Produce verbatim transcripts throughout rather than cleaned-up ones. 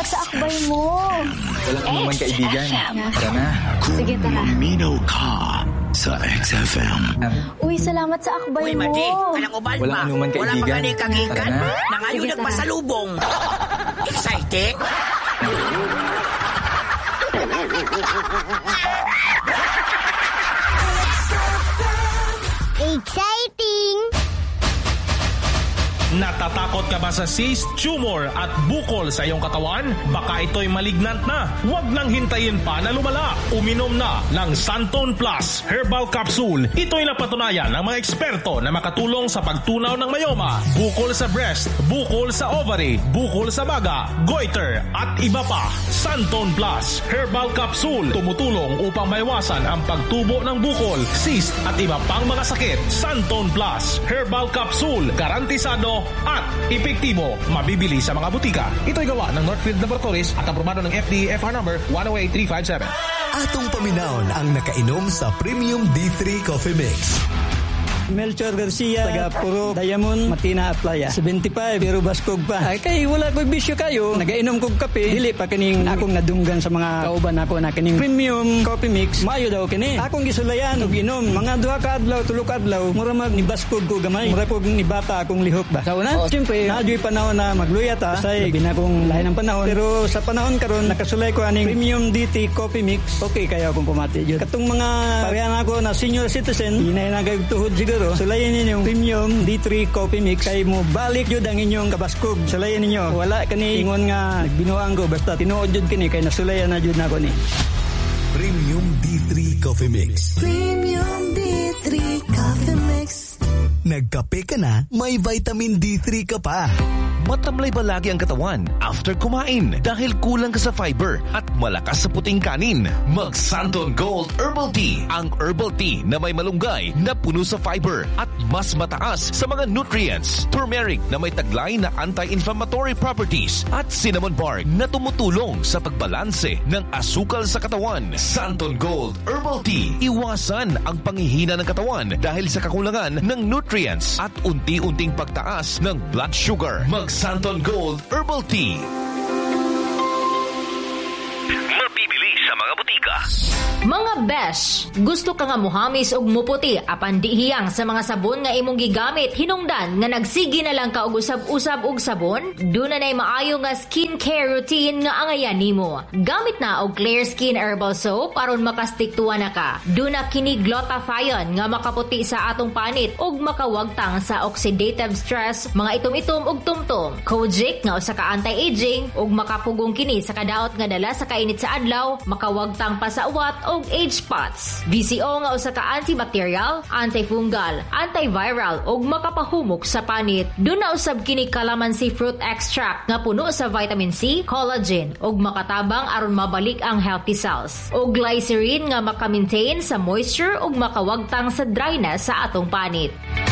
sa akbay mo. Walang anuman kaibigan. Tara na. Sige, tara. Luminaw ka sa X F M. Uy, salamat sa akbay Uy, mo. Madi, alang ubal Walang ba? anuman Wala kaibigan. pa kani kagikan Tara na. na ngayon Sige, nagpasalubong. Excited? Exciting! Natatakot ka ba sa cyst, tumor at bukol sa iyong katawan? Baka ito'y malignant na. Huwag nang hintayin pa na lumala. Uminom na ng Santon Plus Herbal Capsule. Ito'y napatunayan ng mga eksperto na makatulong sa pagtunaw ng mayoma, bukol sa breast, bukol sa ovary, bukol sa baga, goiter at iba pa. Santon Plus Herbal Capsule tumutulong upang maiwasan ang pagtubo ng bukol, cyst at iba pang mga sakit. Santon Plus Herbal Capsule, garantisado at epektibo, mabibili sa mga butika. Ito'y gawa ng Northfield Laboratories at aprobado ng F D A F R number one oh eight three five seven. Atong paminawon ang nakainom sa Premium D three Coffee Mix. Melchor Garcia, taga Puro Diamond, Matina at Playa. seventy-five, pero baskog pa. Ay, kay wala ko'y bisyo kayo. Nagainom kong kape. Dili pa kining akong nadunggan sa mga kauban ako na kining Premium Coffee Mix. Mayo daw kini. Akong gisulayan og inom. Mga duha ka adlaw, tulo ka adlaw. Mura mag ni baskog ko gamay. Mura kog ni bata akong lihok ba. Sa una, oh, siyempre, nadyo'y panahon na magluya ta. Say, binakong lain ng panahon. Pero sa panahon karon nakasulay ko aning Premium D T Coffee Mix. Okay kayo akong pumati. Katong mga parehan ako na senior citizen, hinay na kayong tuhod siguro. Sulayan ninyo Premium D three Coffee Mix kay mo balik jud ang inyong kabaskog. Sulayan ninyo. Wala kani ingon nga nagbinuang ko basta tinuod jud kini kay nasulayan na jud nako ni. Premium D three Coffee Mix. Premium D three Coffee Mix. Nagkape ka na, may vitamin D three ka pa. Matamlay ba lagi ang katawan after kumain dahil kulang ka sa fiber at malakas sa puting kanin? Mag Santon Gold Herbal Tea, ang herbal tea na may malunggay na puno sa fiber at mas mataas sa mga nutrients. Turmeric na may taglay na anti-inflammatory properties at cinnamon bark na tumutulong sa pagbalanse ng asukal sa katawan. Santon Gold Herbal Tea, iwasan ang panghihina ng katawan dahil sa kakulangan ng nutrients at unti-unting pagtaas ng blood sugar. Mag Santon Gold Herbal Tea. Mabibili sa mga butika. Mga besh, gusto ka nga muhamis og muputi apan di hiyang sa mga sabon nga imong gigamit hinungdan nga nagsigi na lang ka og usab-usab og sabon? Duna nay maayo nga skincare routine nga angayan nimo. Gamit na og Clear Skin Herbal Soap aron makastiktuwa na ka. Duna kini glutathione nga makaputi sa atong panit ug makawagtang sa oxidative stress, mga itom-itom ug tumtum. Kojic nga usa ka anti-aging ug makapugong kini sa kadaot nga dala sa kainit sa adlaw, makawagtang pa sa uwat og age spots. V C O nga usa ka antibacterial, antifungal, antiviral ug makapahumok sa panit. Duna usab kini calamansi fruit extract nga puno sa vitamin C, collagen ug makatabang aron mabalik ang healthy cells. Og glycerin nga maka-maintain sa moisture ug makawagtang sa dryness sa atong panit.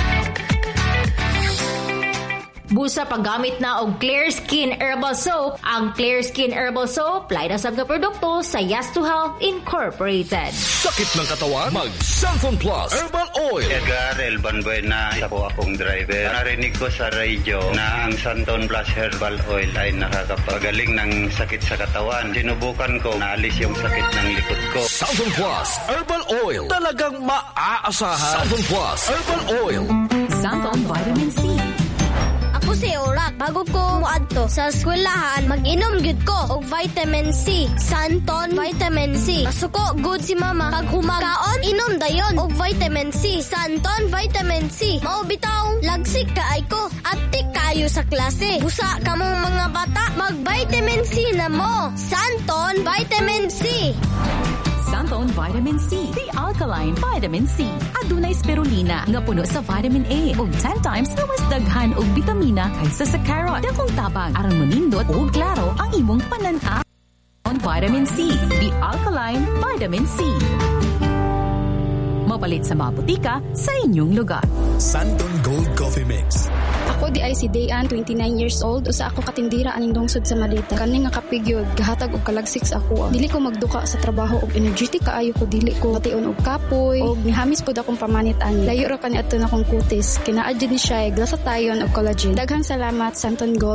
Busa paggamit na og Clear Skin Herbal Soap, ang Clear Skin Herbal Soap lain na sab nga produkto sa Yes to Health Incorporated. Sakit ng katawan? Mag Santon Plus Herbal Oil. Edgar Elban Buena, isa po akong driver. Narinig ko sa radio na ang Santon Plus Herbal Oil ay nakakapagaling ng sakit sa katawan. Sinubukan ko, naalis yung sakit ng likod ko. Santon Plus Herbal Oil. Talagang maaasahan. Santon Plus Herbal Oil. Santon Vitamin C. Ako si Orak. Bago ko muadto sa eskwelahan, mag-inom gid ko og vitamin C. Santon Vitamin C. Masuko good si mama. Pag humagaon, inom dayon og vitamin C. Santon Vitamin C. Mao bitaw lagsik kaay ko at tik kayo sa klase. Busa kamong mga bata, mag-vitamin C na mo. Santon Vitamin C. Santon Vitamin C, the alkaline vitamin C. Adunay spirulina nga puno sa vitamin A ug ten times na mas daghan og bitamina kaysa sa carrot. Dakong tabang aron manindot og klaro ang imong panan-a. Vitamin C, the alkaline vitamin C. Mapalit sa mga butika sa inyong lugar. Santon Gold Coffee Mix. Ako di ay si Dayan, twenty-nine years old, usa ako katindira aning lungsod sa Malita. Kani nga kapigyod, gahatag og kalagsik sa ako. Dili ko magduka sa trabaho og energetic kaayo ko, dili ko mation og kapoy og nihamis pud akong pamanit ani. Layo ra kani adto na kong kutis. Kinaadjud ni siya glasatayon og collagen. Daghang salamat Santon Gold